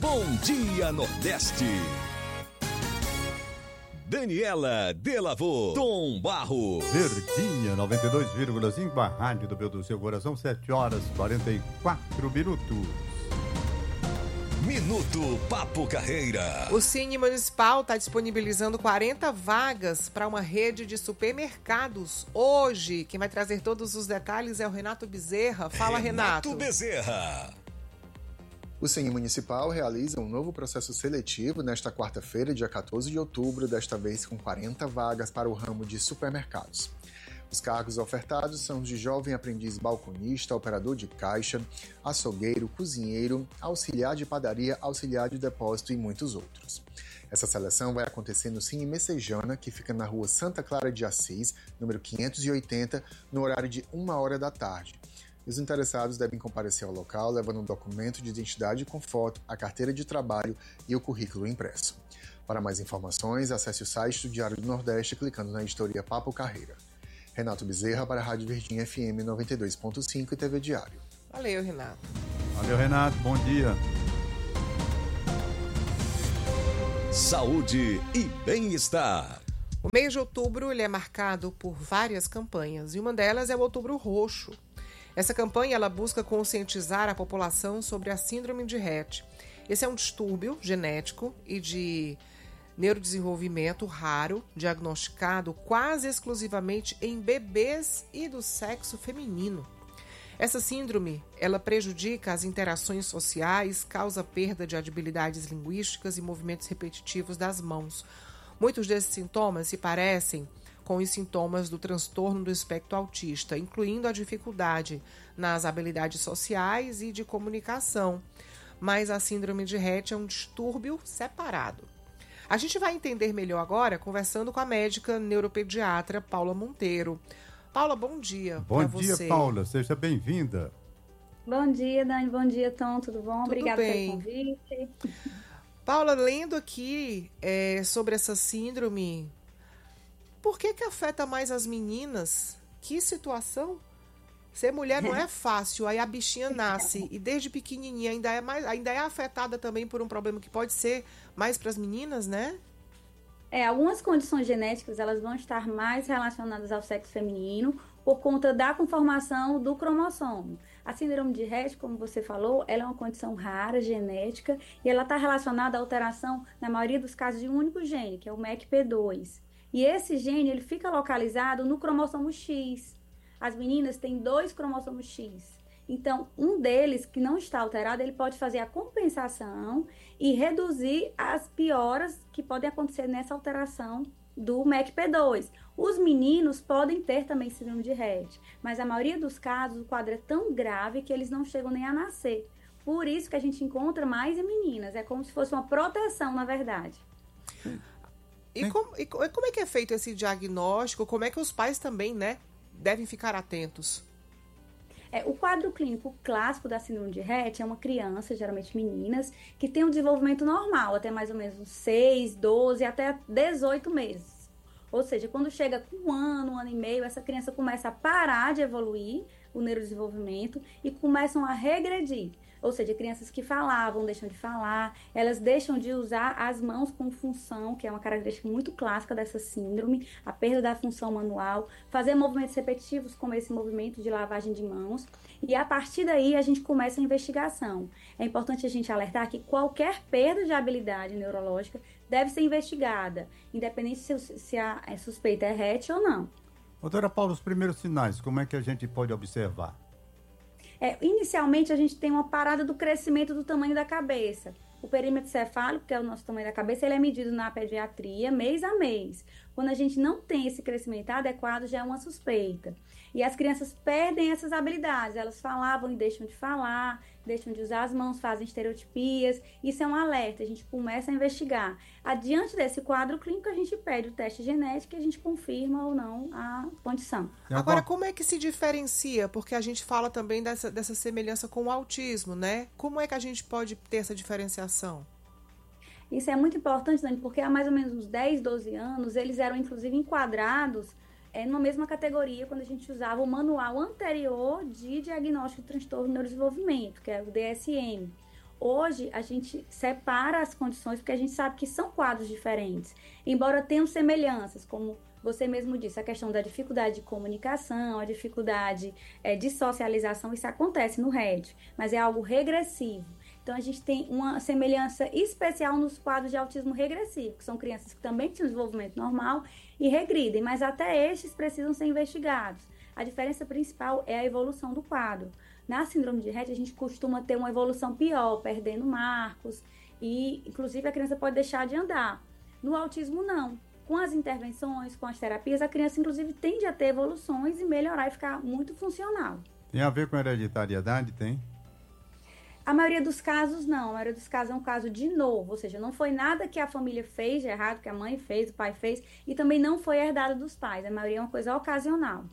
Bom Dia Nordeste. Daniela Delavô, Tom Barro. Verdinha, 92,5, a rádio do meu do seu coração, 7h44. Minuto Papo Carreira. O Cine Municipal está disponibilizando 40 vagas para uma rede de supermercados hoje. Quem vai trazer todos os detalhes é o Renato Bezerra. Fala, Renato. Bezerra. O Cine Municipal realiza um novo processo seletivo nesta quarta-feira, dia 14 de outubro, desta vez com 40 vagas para o ramo de supermercados. Os cargos ofertados são de jovem aprendiz balconista, operador de caixa, açougueiro, cozinheiro, auxiliar de padaria, auxiliar de depósito e muitos outros. Essa seleção vai acontecer no Cine Messejana, que fica na rua Santa Clara de Assis, número 580, no horário de 1h da tarde. Os interessados devem comparecer ao local levando um documento de identidade com foto, a carteira de trabalho e o currículo impresso. Para mais informações, acesse o site do Diário do Nordeste clicando na editoria Papo Carreira. Renato Bezerra para a Rádio Verdinha FM 92.5 e TV Diário. Valeu, Renato. Valeu, Renato. Bom dia. Saúde e bem-estar. O mês de outubro ele é marcado por várias campanhas e uma delas é o Outubro Roxo. Essa campanha ela busca conscientizar a população sobre a síndrome de Rett. Esse é um distúrbio genético e de neurodesenvolvimento raro, diagnosticado quase exclusivamente em bebês e do sexo feminino. Essa síndrome ela prejudica as interações sociais, causa perda de habilidades linguísticas e movimentos repetitivos das mãos. Muitos desses sintomas se parecem com os sintomas do transtorno do espectro autista, incluindo a dificuldade nas habilidades sociais e de comunicação. Mas a síndrome de Rett é um distúrbio separado. A gente vai entender melhor agora conversando com a médica neuropediatra Paula Monteiro. Paula, bom dia. Bom dia, Paula. Seja bem-vinda. Bom dia, Dani. Bom dia, Tom. Tudo bom? Tudo Obrigada bem. pelo convite. Paula, lendo aqui sobre essa síndrome, por que afeta mais as meninas? Que situação? Ser mulher não é fácil, aí a bichinha nasce e desde pequenininha ainda é afetada também por um problema que pode ser mais para as meninas, né? Algumas condições genéticas elas vão estar mais relacionadas ao sexo feminino por conta da conformação do cromossomo. A síndrome de Rett, como você falou, ela é uma condição rara, genética, e ela está relacionada à alteração, na maioria dos casos, de um único gene, que é o MECP2. E esse gene ele fica localizado no cromossomo X. As meninas têm 2 cromossomos X. Então, um deles que não está alterado, ele pode fazer a compensação e reduzir as pioras que podem acontecer nessa alteração do MECP2. Os meninos podem ter também síndrome de Rett, mas a maioria dos casos o quadro é tão grave que eles não chegam nem a nascer. Por isso que a gente encontra mais em meninas. É como se fosse uma proteção, na verdade. E como é que é feito esse diagnóstico? Como é que os pais também, né, devem ficar atentos? O quadro clínico clássico da síndrome de Rett é uma criança, geralmente meninas, que tem um desenvolvimento normal, até mais ou menos uns 6, 12, até 18 meses. Ou seja, quando chega com um ano e meio, essa criança começa a parar de evoluir o neurodesenvolvimento e começam a regredir. Ou seja, crianças que falavam, deixam de falar, elas deixam de usar as mãos com função, que é uma característica muito clássica dessa síndrome, a perda da função manual, fazer movimentos repetitivos, como esse movimento de lavagem de mãos, e a partir daí a gente começa a investigação. É importante a gente alertar que qualquer perda de habilidade neurológica deve ser investigada, independente se a suspeita é Rett ou não. Doutora Paula, os primeiros sinais, como é que a gente pode observar? Inicialmente, a gente tem uma parada do crescimento do tamanho da cabeça. O perímetro cefálico, que é o nosso tamanho da cabeça, ele é medido na pediatria mês a mês. Quando a gente não tem esse crescimento adequado, já é uma suspeita. E as crianças perdem essas habilidades. Elas falavam e deixam de falar, deixam de usar as mãos, fazem estereotipias. Isso é um alerta, a gente começa a investigar. Adiante desse quadro clínico, a gente pede o teste genético e a gente confirma ou não a condição. Agora, como é que se diferencia? Porque a gente fala também dessa semelhança com o autismo, né? Como é que a gente pode ter essa diferenciação? Isso é muito importante, Dani, porque há mais ou menos uns 10, 12 anos, eles eram inclusive enquadrados numa mesma categoria quando a gente usava o manual anterior de diagnóstico de transtorno do neurodesenvolvimento, que é o DSM. hoje a gente separa as condições porque a gente sabe que são quadros diferentes, embora tenham semelhanças, como você mesmo disse, a questão da dificuldade de comunicação, a dificuldade de socialização, isso acontece no RED, mas é algo regressivo. Então, a gente tem uma semelhança especial nos quadros de autismo regressivo, que são crianças que também têm um desenvolvimento normal e regridem, mas até estes precisam ser investigados. A diferença principal é a evolução do quadro. Na síndrome de Rett, a gente costuma ter uma evolução pior, perdendo marcos, e, inclusive, a criança pode deixar de andar. No autismo, não. Com as intervenções, com as terapias, a criança, inclusive, tende a ter evoluções e melhorar e ficar muito funcional. Tem a ver com hereditariedade, tem? A maioria dos casos, não. A maioria dos casos é um caso de novo, ou seja, não foi nada que a família fez de errado, que a mãe fez, o pai fez, e também não foi herdado dos pais. A maioria é uma coisa ocasional.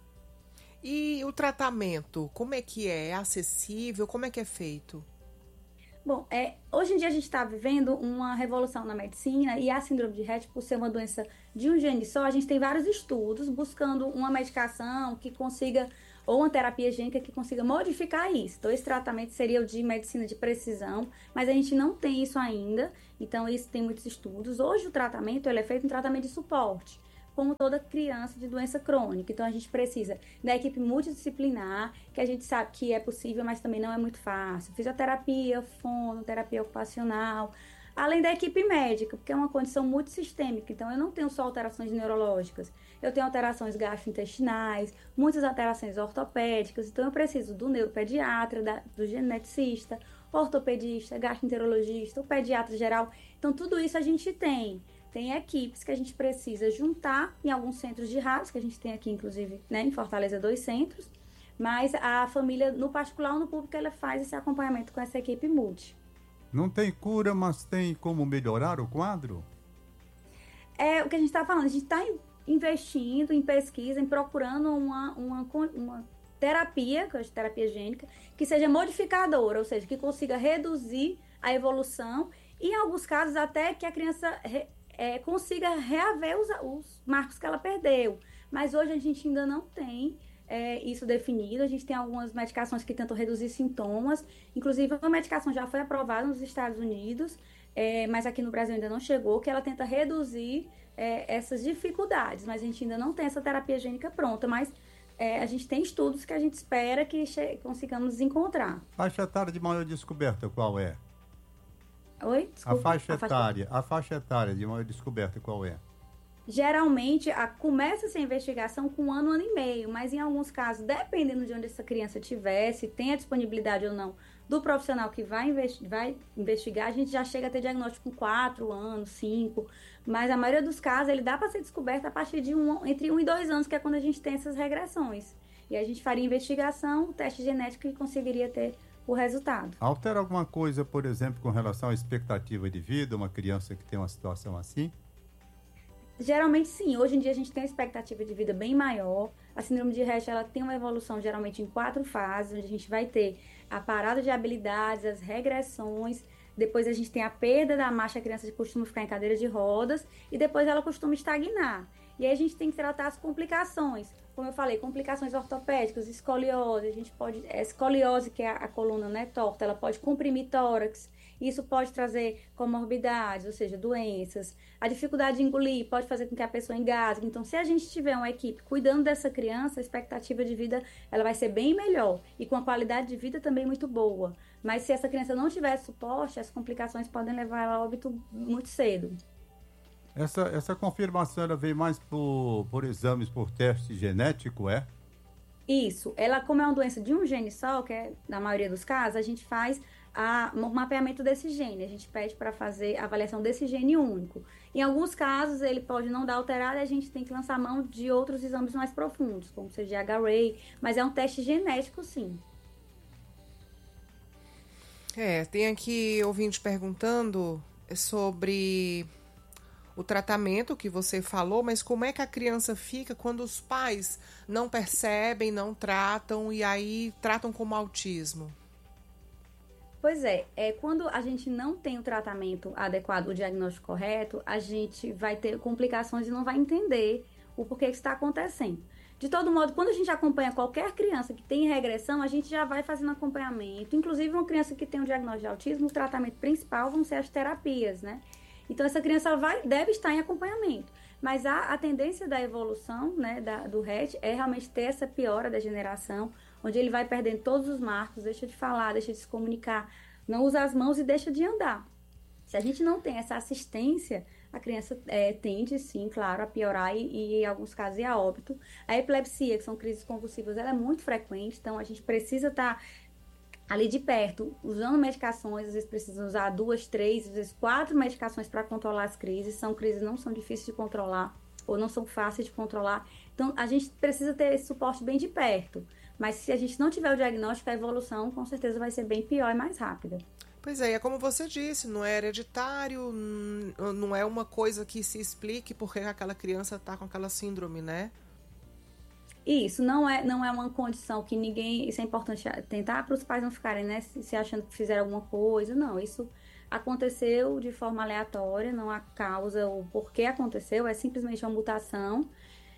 E o tratamento, como é que é? É acessível? Como é que é feito? Bom, hoje em dia a gente está vivendo uma revolução na medicina e a síndrome de Rett, por ser uma doença de um gene só, a gente tem vários estudos buscando uma medicação que consiga, ou uma terapia gênica que consiga modificar isso. Então, esse tratamento seria o de medicina de precisão, mas a gente não tem isso ainda, então isso tem muitos estudos. Hoje o tratamento ele é feito um tratamento de suporte, como toda criança de doença crônica. Então, a gente precisa da equipe multidisciplinar, que a gente sabe que é possível, mas também não é muito fácil. Fisioterapia, fono, terapia ocupacional, além da equipe médica, porque é uma condição multissistêmica. Então, eu não tenho só alterações neurológicas, eu tenho alterações gastrointestinais, muitas alterações ortopédicas. Então, eu preciso do neuropediatra, do geneticista, ortopedista, gastroenterologista, o pediatra geral. Então, tudo isso a gente tem. Tem equipes que a gente precisa juntar em alguns centros de raros, que a gente tem aqui, inclusive, né, em Fortaleza, 2 centros, mas a família, no particular ou no público, ela faz esse acompanhamento com essa equipe multi. Não tem cura, mas tem como melhorar o quadro? É o que a gente está falando, a gente está investindo em pesquisa, em procurando uma terapia, que é a terapia gênica, que seja modificadora, ou seja, que consiga reduzir a evolução e, em alguns casos, até que a criança consiga reaver os marcos que ela perdeu. Mas hoje a gente ainda não tem isso definido. A gente tem algumas medicações que tentam reduzir sintomas. Inclusive, uma medicação já foi aprovada nos Estados Unidos, mas aqui no Brasil ainda não chegou, que ela tenta reduzir essas dificuldades. Mas a gente ainda não tem essa terapia gênica pronta. Mas a gente tem estudos que a gente espera que consigamos encontrar. Faixa etária de maior descoberta, qual é? Oi? Desculpa. A faixa etária de maior descoberta, qual é? Geralmente, começa-se a investigação com 1 ano, 1 ano e meio, mas em alguns casos, dependendo de onde essa criança estiver, se tem a disponibilidade ou não do profissional que vai investigar, a gente já chega a ter diagnóstico com 4 anos, 5, mas a maioria dos casos, ele dá para ser descoberto a partir de entre 1 e 2 anos, que é quando a gente tem essas regressões. E a gente faria investigação, o teste genético e conseguiria ter o resultado. Altera alguma coisa, por exemplo, com relação à expectativa de vida, uma criança que tem uma situação assim? Geralmente sim, hoje em dia a gente tem uma expectativa de vida bem maior. A síndrome de Rett, ela tem uma evolução geralmente em 4 fases, onde a gente vai ter a parada de habilidades, as regressões, depois a gente tem a perda da marcha, a criança costuma ficar em cadeira de rodas, e depois ela costuma estagnar. E aí a gente tem que tratar as complicações, como eu falei, complicações ortopédicas, escoliose, a gente pode, escoliose, que é a coluna, né, torta, ela pode comprimir tórax, isso pode trazer comorbidades, ou seja, doenças. A dificuldade de engolir pode fazer com que a pessoa engasgue. Então, se a gente tiver uma equipe cuidando dessa criança, a expectativa de vida ela vai ser bem melhor e com a qualidade de vida também muito boa. Mas se essa criança não tiver suporte, as complicações podem levar ela a óbito muito cedo. Essa confirmação ela vem mais por exames, por teste genético, é? Isso. Ela, como é uma doença de um gene só, que é na maioria dos casos, a gente faz o mapeamento desse gene. A gente pede para fazer a avaliação desse gene único. Em alguns casos, ele pode não dar alterado e a gente tem que lançar mão de outros exames mais profundos, como o CGH-Ray, mas é um teste genético, sim. Tem aqui ouvinte perguntando sobre o tratamento que você falou, mas como é que a criança fica quando os pais não percebem, não tratam e aí tratam como autismo? Pois quando a gente não tem o tratamento adequado, o diagnóstico correto, a gente vai ter complicações e não vai entender o porquê que está acontecendo. De todo modo, quando a gente acompanha qualquer criança que tem regressão, a gente já vai fazendo acompanhamento. Inclusive, uma criança que tem um diagnóstico de autismo, o tratamento principal vão ser as terapias, né? Então, essa criança deve estar em acompanhamento. Mas a tendência da evolução, né, do RET é realmente ter essa piora da degeneração, onde ele vai perdendo todos os marcos, deixa de falar, deixa de se comunicar, não usa as mãos e deixa de andar. Se a gente não tem essa assistência, a criança tende, sim, claro, a piorar e em alguns casos, a óbito. A epilepsia, que são crises convulsivas, ela é muito frequente, então a gente precisa estar ali de perto, usando medicações, às vezes precisa usar 2, 3, às vezes 4 medicações para controlar as crises. Crises não são difíceis de controlar ou não são fáceis de controlar. Então, a gente precisa ter esse suporte bem de perto. Mas se a gente não tiver o diagnóstico, a evolução com certeza vai ser bem pior e mais rápida. Pois é como você disse, não é hereditário, não é uma coisa que se explique porque aquela criança está com aquela síndrome, né? Isso, não é uma condição que ninguém... Isso é importante tentar para os pais não ficarem, né, se achando que fizeram alguma coisa. Não, isso aconteceu de forma aleatória, não há causa ou porquê aconteceu, é simplesmente uma mutação.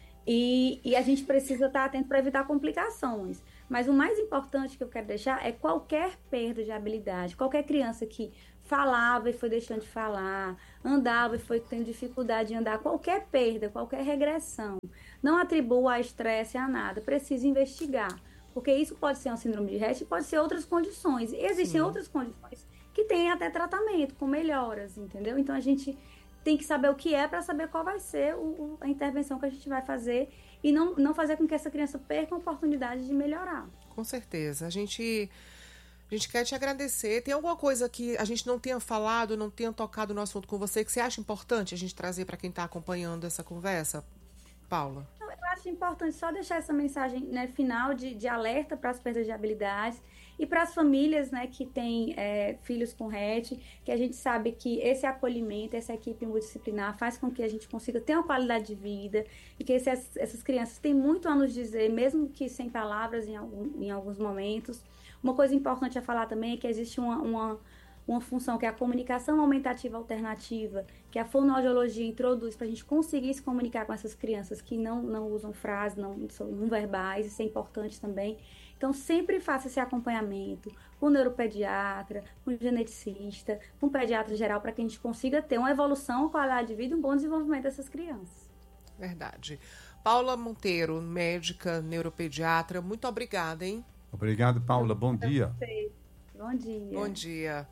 E a gente precisa estar atento para evitar complicações. Mas o mais importante que eu quero deixar é qualquer perda de habilidade. Qualquer criança que falava e foi deixando de falar, andava e foi tendo dificuldade de andar, qualquer perda, qualquer regressão, não atribua a estresse a nada, precisa investigar. Porque isso pode ser uma síndrome de Rett e pode ser outras condições. E existem outras condições que têm até tratamento, com melhoras, entendeu? Então a gente tem que saber o que é para saber qual vai ser a intervenção que a gente vai fazer e não fazer com que essa criança perca a oportunidade de melhorar. Com certeza. A gente quer te agradecer. Tem alguma coisa que a gente não tenha falado, não tenha tocado no assunto com você, que você acha importante a gente trazer para quem está acompanhando essa conversa, Paula? Eu acho importante só deixar essa mensagem, né, final de alerta para as perdas de habilidades e para as famílias, né, que têm filhos com RET, que a gente sabe que esse acolhimento, essa equipe multidisciplinar faz com que a gente consiga ter uma qualidade de vida e que essas crianças têm muito a nos dizer, mesmo que sem palavras em alguns momentos. Uma coisa importante a falar também é que existe uma função que é a comunicação aumentativa alternativa, que a fonoaudiologia introduz para a gente conseguir se comunicar com essas crianças que não usam frases, não são não verbais, isso é importante também. Então, sempre faça esse acompanhamento com o neuropediatra, com o geneticista, com o pediatra geral, para que a gente consiga ter uma evolução, uma qualidade de vida e um bom desenvolvimento dessas crianças. Verdade. Paula Monteiro, médica, neuropediatra, muito obrigada, hein? Obrigado, Paula. Bom dia. Bom dia. Bom dia.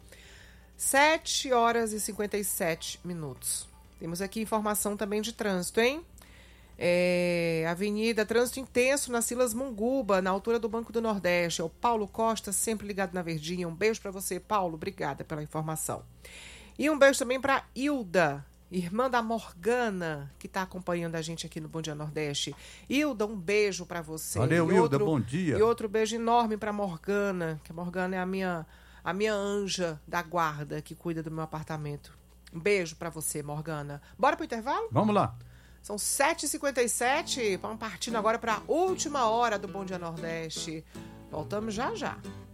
7h57. Temos aqui informação também de trânsito, hein? Avenida, trânsito intenso na Silas Munguba, na altura do Banco do Nordeste. É o Paulo Costa, sempre ligado na Verdinha. Um beijo para você, Paulo. Obrigada pela informação. E um beijo também para Hilda, irmã da Morgana, que está acompanhando a gente aqui no Bom Dia Nordeste. Hilda, um beijo para você. Valeu, Hilda, bom dia. E outro beijo enorme para Morgana, que a Morgana é a minha anja da guarda que cuida do meu apartamento. Um beijo para você, Morgana. Bora pro intervalo? Vamos lá. São 7h57, vamos partindo agora para a última hora do Bom Dia Nordeste. Voltamos já já.